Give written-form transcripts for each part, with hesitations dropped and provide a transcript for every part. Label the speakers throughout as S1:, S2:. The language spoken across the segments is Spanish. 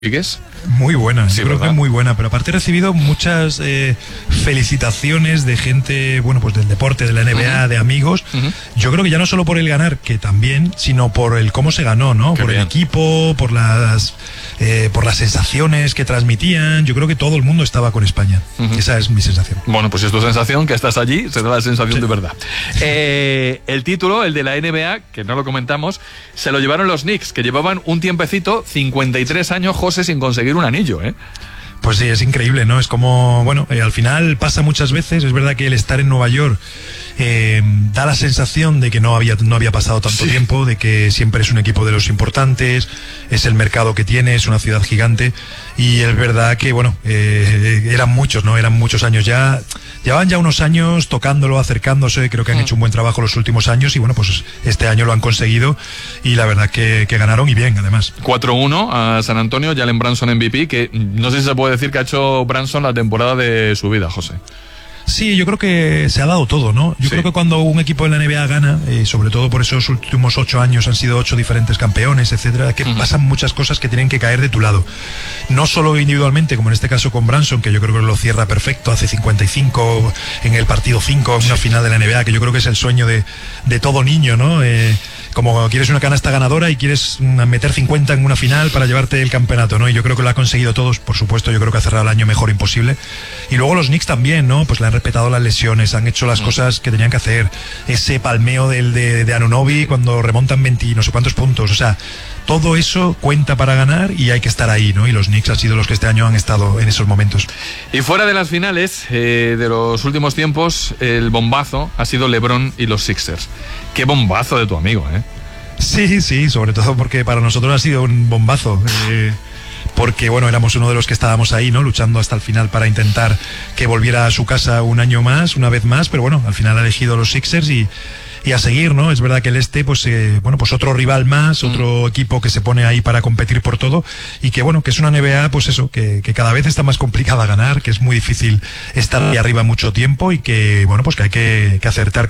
S1: Muy buena,
S2: sí,
S1: yo creo que muy buena, pero aparte he recibido muchas felicitaciones de gente, bueno, pues del deporte, de la NBA, de amigos. Yo creo que ya no solo por el ganar, que también, sino por el cómo se ganó, ¿no? Por el equipo, por las sensaciones que transmitían. Yo creo que todo el mundo estaba con España. Esa es mi sensación.
S2: Bueno, pues es tu sensación, que estás allí, será la sensación de verdad. El título, el de la NBA, que no lo comentamos, se lo llevaron los Knicks, que llevaban un tiempecito, 53 años, José, sin conseguir un anillo, ¿eh?
S1: Pues sí, es increíble, ¿no? Es como, bueno, al final pasa muchas veces. Es verdad que el estar en Nueva York da la sensación de que no había pasado tanto tiempo, de que siempre es un equipo de los importantes, es el mercado que tiene, es una ciudad gigante, y es verdad que, bueno, eran muchos, ¿no? Eran muchos años ya. Llevaban ya unos años tocándolo, acercándose. Creo que han hecho un buen trabajo los últimos años y, bueno, pues este año lo han conseguido y la verdad que ganaron, y bien, además.
S2: 4-1 a San Antonio, Jalen Brunson MVP, que no sé si se puede decir que ha hecho Brunson la temporada de su vida, José.
S1: Sí, yo creo que se ha dado todo, ¿no? Yo creo que cuando un equipo de la NBA gana, sobre todo por esos últimos 8 años, han sido 8 diferentes campeones, etcétera, que pasan muchas cosas que tienen que caer de tu lado. No solo individualmente, como en este caso con Brunson, que yo creo que lo cierra perfecto, hace 55 en el partido 5, en una final de la NBA, que yo creo que es el sueño de todo niño, ¿no? Como quieres una canasta ganadora y quieres meter 50 en una final para llevarte el campeonato, ¿no? Y yo creo que lo ha conseguido todos, por supuesto. Yo creo que ha cerrado el año mejor imposible. Y luego los Knicks también, ¿no? Pues le han respetado las lesiones, han hecho las cosas que tenían que hacer. Ese palmeo de Anunoby cuando remontan 20 y no sé cuántos puntos. O sea, todo eso cuenta para ganar y hay que estar ahí, ¿no? Y los Knicks han sido los que este año han estado en esos momentos.
S2: Y fuera de las finales de los últimos tiempos, el bombazo ha sido LeBron y los Sixers. Qué bombazo de tu amigo, ¿eh?
S1: Sí, sobre todo porque para nosotros ha sido un bombazo. Porque, bueno, éramos uno de los que estábamos ahí, ¿no? Luchando hasta el final para intentar que volviera a su casa un año más, una vez más, pero bueno, al final ha elegido los Sixers y a seguir, ¿no? Es verdad que el pues otro rival más, otro equipo que se pone ahí para competir por todo, y que, bueno, que es una NBA, pues eso, que cada vez está más complicada ganar, que es muy difícil estar ahí arriba mucho tiempo y que, bueno, pues que hay que acertar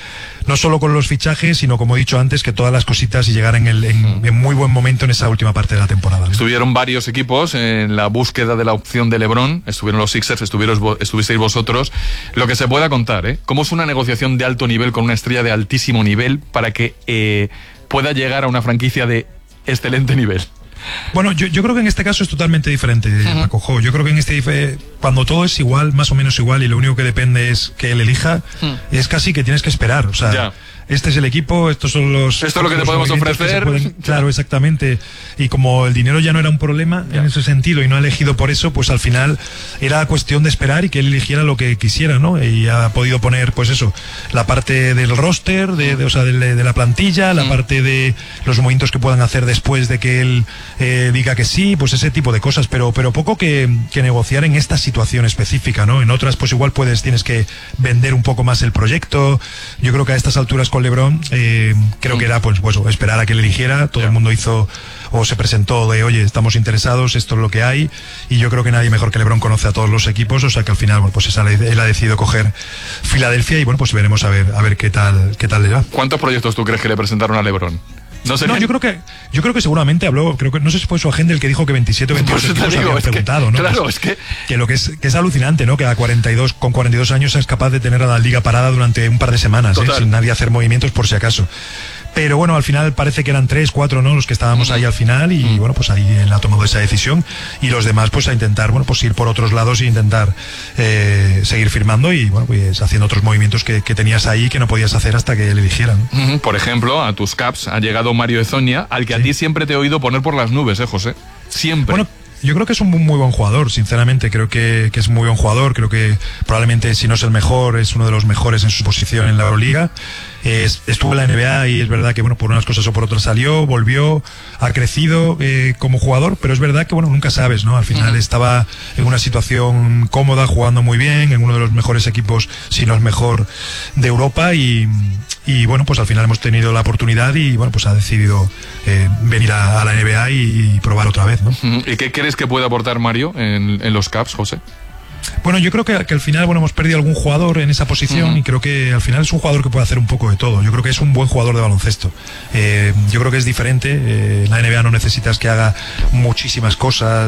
S1: no solo con los fichajes, sino, como he dicho antes, que todas las cositas y llegar en muy buen momento en esa última parte de la temporada, ¿no?
S2: Estuvieron varios equipos en la búsqueda de la opción de LeBron. Estuvieron los Sixers, estuvisteis vosotros. Lo que se pueda contar, ¿eh? ¿Cómo es una negociación de alto nivel con una estrella de altísimo nivel para que pueda llegar a una franquicia de excelente nivel?
S1: Bueno, yo creo que en este caso es totalmente diferente, Paco. Yo creo que en cuando todo es igual, más o menos igual, y lo único que depende es que él elija, es casi que tienes que esperar. O sea, este es el equipo, estos son los...
S2: Esto es lo que te podemos ofrecer.
S1: Claro, exactamente. Y como el dinero ya no era un problema en ese sentido y no ha elegido por eso, pues al final era cuestión de esperar y que él eligiera lo que quisiera, ¿no? Y ha podido poner, pues eso, la parte del roster, de la plantilla, la parte de los movimientos que puedan hacer después de que él diga que sí, pues ese tipo de cosas, pero poco que negociar en esta situación específica, ¿no? En otras, pues igual tienes que vender un poco más el proyecto. Yo creo que a estas alturas con LeBron, creo que era pues esperar a que le eligiera. Todo el mundo hizo o se presentó de, oye, estamos interesados, esto es lo que hay, y yo creo que nadie mejor que LeBron conoce a todos los equipos, o sea que al final, bueno, pues él ha decidido coger Filadelfia y, bueno, pues veremos a ver qué tal le va.
S2: ¿Cuántos proyectos tú crees que le presentaron a LeBron?
S1: No, yo creo que seguramente habló, no sé si fue su agente el que dijo que 27 o 28 equipos habían preguntado, ¿no?
S2: Claro,
S1: pues,
S2: es que
S1: lo que es alucinante, ¿no? Que con 42 años es capaz de tener a la liga parada durante un par de semanas, sin nadie hacer movimientos por si acaso. Pero bueno, al final parece que eran 3, 4, ¿no? Los que estábamos ahí al final y bueno, pues ahí él ha tomado esa decisión y los demás pues a intentar, bueno, pues ir por otros lados e intentar seguir firmando y, bueno, pues haciendo otros movimientos que tenías ahí que no podías hacer hasta que le eligieran.
S2: Por ejemplo, a tus Caps ha llegado Mario Hezonja, al que a ti siempre te he oído poner por las nubes, José. Siempre.
S1: Bueno, yo creo que es un muy buen jugador, sinceramente. Creo que es muy buen jugador. Creo que probablemente, si no es el mejor, es uno de los mejores en su posición en la Euroliga. Estuvo en la NBA y es verdad que, bueno, por unas cosas o por otras salió, volvió, ha crecido como jugador, pero es verdad que, bueno, nunca sabes, ¿no? Al final estaba en una situación cómoda, jugando muy bien, en uno de los mejores equipos, si no el mejor de Europa y bueno, pues al final hemos tenido la oportunidad y, bueno, pues ha decidido venir a la NBA y probar otra vez, ¿no?
S2: ¿Y qué crees que puede aportar Mario en los Caps, José?
S1: Bueno, yo creo que al final, bueno, hemos perdido algún jugador en esa posición y creo que al final es un jugador que puede hacer un poco de todo. Yo creo que es un buen jugador de baloncesto. Yo creo que es diferente. En la NBA no necesitas que haga muchísimas cosas.